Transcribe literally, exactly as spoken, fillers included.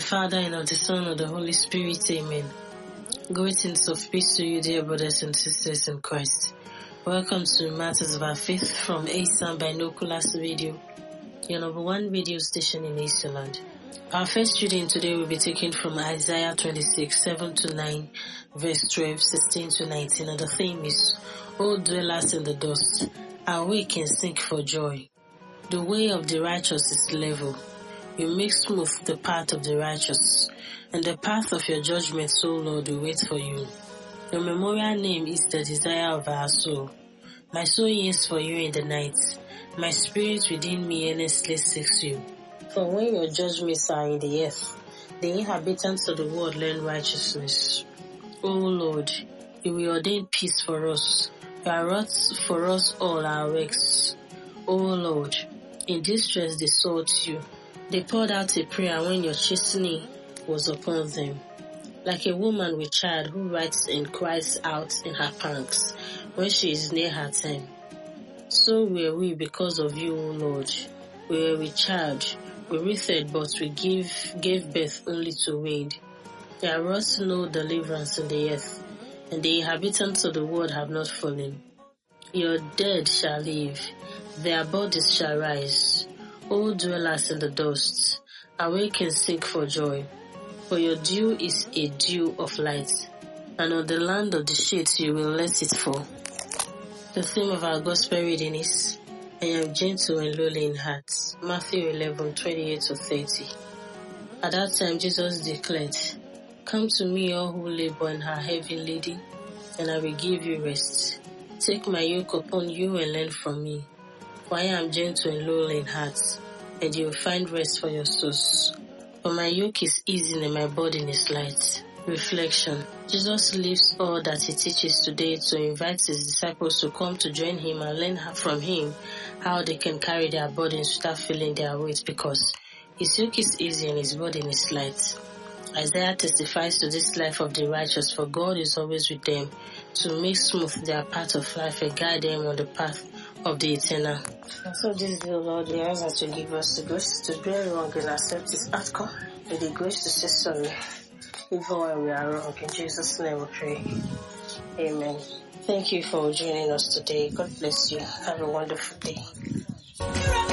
Father, and of the Son, and of the Holy Spirit. Amen. Greetings of peace to you, dear brothers and sisters in Christ. Welcome to Matters of Our Faith from A S A M Binoculars Radio, your number one radio station in Eastland. Our first reading today will be taken from Isaiah twenty-six, seven to nine, verse twelve, sixteen to nineteen, and the theme is, O dwellers in the dust, awake and sing for joy. The way of the righteous is level. You make smooth the path of the righteous, and the path of your judgment, O Lord, will wait for you. Your memorial name is the desire of our soul. My soul yearns for you in the night. My spirit within me earnestly seeks you. For when your judgments are in the earth, the inhabitants of the world learn righteousness. O Lord, you will ordain peace for us. You are wrought for us all our works. O Lord, in distress they sought you. They poured out a prayer when your chastening was upon them. Like a woman with child who writes and cries out in her pangs when she is near her time. So were we because of you, O Lord. We were with child, we writhed, but we give, gave birth only to weed. There was no deliverance in the earth, and the inhabitants of the world have not fallen. Your dead shall live, their bodies shall rise. O dwellers in the dust, awake and sing for joy. For your dew is a dew of light, and on the land of the shades you will let it fall. The theme of our gospel reading is, I am gentle and lowly in heart. Matthew eleven, twenty-eight to thirty. At that time Jesus declared, Come to me, all who labor and are heavy laden, and I will give you rest. Take my yoke upon you and learn from me. For I am gentle and lowly in heart, and you will find rest for your souls. For my yoke is easy and my burden is light. Reflection. Jesus leaves all that he teaches today to invite his disciples to come to join him and learn from him how they can carry their burdens without feeling their weight, because his yoke is easy and his burden is light. Isaiah testifies to this life of the righteous, for God is always with them to make smooth their path of life and guide them on the path of the eternal. And so this day, Lord, we ask that to give us the grace to bear wrong and accept its outcome, and the grace to say sorry even when we are wrong. In Jesus' name we pray. Amen. Thank you for joining us today. God bless you. Have a wonderful day.